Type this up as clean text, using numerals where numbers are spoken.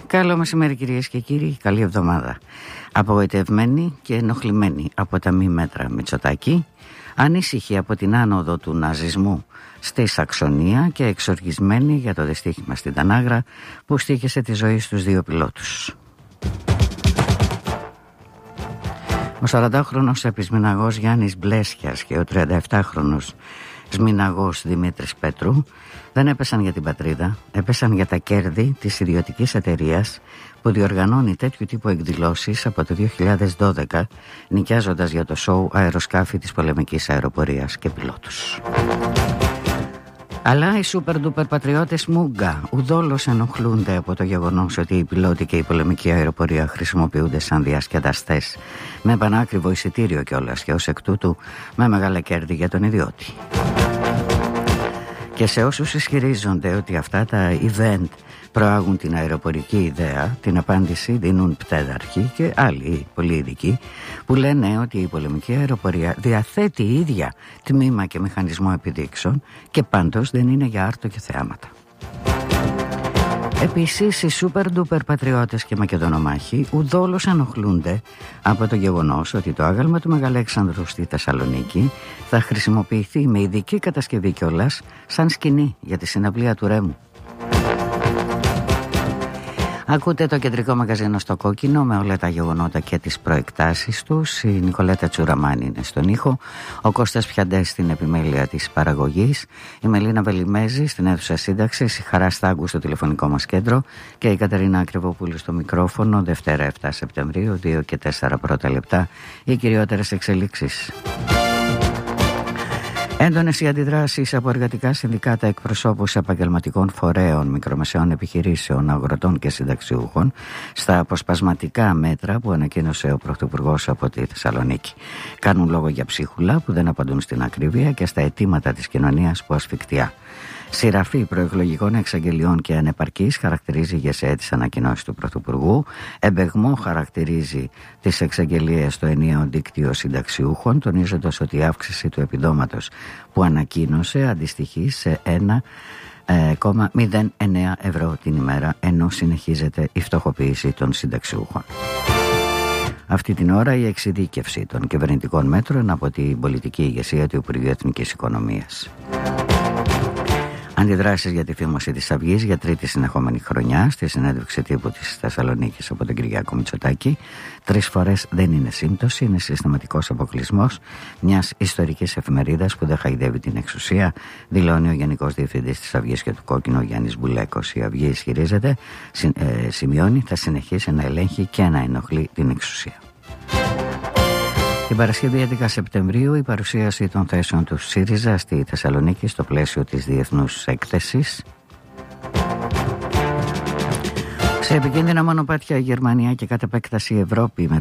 Καλό μεσημέρι κυρίες και κύριοι, καλή εβδομάδα. Απογοητευμένοι και ενοχλημένοι από τα μη μέτρα Μητσοτάκη, ανήσυχοι από την άνοδο του ναζισμού στη Σαξονία και εξοργισμένοι για το δυστύχημα στην Τανάγρα που στοίχησε τη ζωή στους δύο πιλότους. Ο 40χρονος επισμηναγός Γιάννης Μπλέσιας και ο 37χρονος σμηναγός Δημήτρης Πέτρου δεν έπεσαν για την πατρίδα, έπεσαν για τα κέρδη της ιδιωτικής εταιρείας που διοργανώνει τέτοιου τύπου εκδηλώσεις από το 2012, νοικιάζοντας για το σόου αεροσκάφη της πολεμικής αεροπορίας και πιλότους. Αλλά οι super duper πατριώτες Μούγκα ουδόλως ενοχλούνται από το γεγονός ότι οι πιλότοι και η πολεμική αεροπορία χρησιμοποιούνται σαν διασκεδαστές με πανάκριβο εισιτήριο κιόλας και ως εκ τούτου με μεγάλα κέρδη για τον ιδιώτη. Και σε όσους ισχυρίζονται ότι αυτά τα event προάγουν την αεροπορική ιδέα, την απάντηση δίνουν πτέδαρχοι και άλλοι πολύ ειδικοί που λένε ότι η πολεμική αεροπορία διαθέτει η ίδια τμήμα και μηχανισμό επιδείξεων και πάντως δεν είναι για άρτο και θεάματα. Επίσης οι super duper πατριώτες και μακεδονομάχοι ουδόλως ενοχλούνται από το γεγονός ότι το άγαλμα του Μεγαλέξανδρου στη Θεσσαλονίκη θα χρησιμοποιηθεί με ειδική κατασκευή κιόλας σαν σκηνή για τη συναυλία του Ρέμου. Ακούτε το κεντρικό μαγαζίνο στο Κόκκινο με όλα τα γεγονότα και τις προεκτάσεις τους. Η Νικολέτα Τσουραμάνη είναι στον ήχο, ο Κώστας Πιαντές στην επιμέλεια της παραγωγής, η Μελίνα Βελιμέζη στην αίθουσα σύνταξης, η Χαρά Στάγκου στο τηλεφωνικό μας κέντρο και η Κατερίνα Ακριβοπούλου στο μικρόφωνο. Δευτέρα 7 Σεπτεμβρίου, 2 και 4 πρώτα λεπτά, οι κυριότερες εξελίξεις. Έντονες οι αντιδράσεις από εργατικά συνδικάτα, εκπροσώπους επαγγελματικών φορέων, μικρομεσαίων επιχειρήσεων, αγροτών και συνταξιούχων στα αποσπασματικά μέτρα που ανακοίνωσε ο Πρωθυπουργός από τη Θεσσαλονίκη. Κάνουν λόγο για ψίχουλα που δεν απαντούν στην ακρίβεια και στα αιτήματα της κοινωνίας που ασφικτιά. Σειραφή προεκλογικών εξαγγελιών και ανεπαρκής χαρακτηρίζει η ΓΕΣΕ τις ανακοινώσεις του Πρωθυπουργού. Εμπεγμό χαρακτηρίζει τις εξαγγελίες στο ενιαίο δίκτυο συνταξιούχων, τονίζοντας ότι η αύξηση του επιδόματος που ανακοίνωσε αντιστοιχεί σε 1,09 ευρώ την ημέρα, ενώ συνεχίζεται η φτωχοποίηση των συνταξιούχων. Αυτή την ώρα η εξειδίκευση των κυβερνητικών μέτρων από την πολιτική ηγεσία του Υπουργείου Εθνικής Οικονομίας. Αντιδράσεις για τη φήμωση της Αυγής για τρίτη συνεχόμενη χρονιά στη συνέντευξη τύπου της Θεσσαλονίκης από τον Κυριάκο Μητσοτάκη. 3 φορές δεν είναι σύμπτωση, είναι συστηματικός αποκλεισμός μιας ιστορικής εφημερίδας που δεν χαϊδεύει την εξουσία, δηλώνει ο Γενικός Διευθυντής της Αυγής και του Κόκκινου Γιάννης Μπουλέκος. Η Αυγή ισχυρίζεται, σημειώνει, θα συνεχίσει να ελέγχει και να ενοχλεί την εξουσία. Την Παρασκευή 11 Σεπτεμβρίου η παρουσίαση των θέσεων του ΣΥΡΙΖΑ στη Θεσσαλονίκη στο πλαίσιο της Διεθνούς Έκθεσης. Σε επικίνδυνα μονοπάτια η Γερμανία και κατ' επέκταση η Ευρώπη με